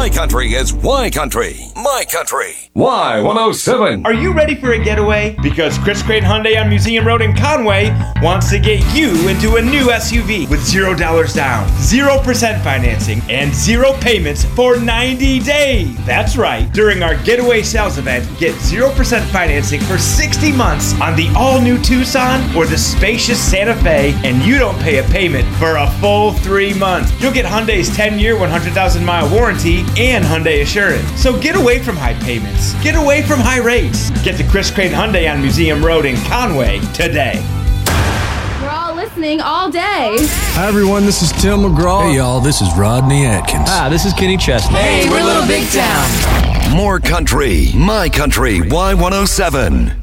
My country is Y Country. My country. Y107. Are you ready for a getaway? Because Chris Crane Hyundai on Museum Road in Conway wants to get you into a new SUV with $0 down, 0% financing, and 0 payments for 90 days. That's right. During our getaway sales event, get 0% financing for 60 months on the all-new Tucson or the spacious Santa Fe, and you don't pay a payment for a full 3 months. You'll get Hyundai's 10-year, 100,000-mile warranty and Hyundai Assurance. So get away from high payments. Get away from high rates. Get to Chris Crane Hyundai on Museum Road in Conway today. We're all listening all day. Hi, everyone. This is Tim McGraw. Hey, y'all. This is Rodney Atkins. Hi, this is Kenny Chesney. Hey, we're Little Big Town. More country. My country. Y107.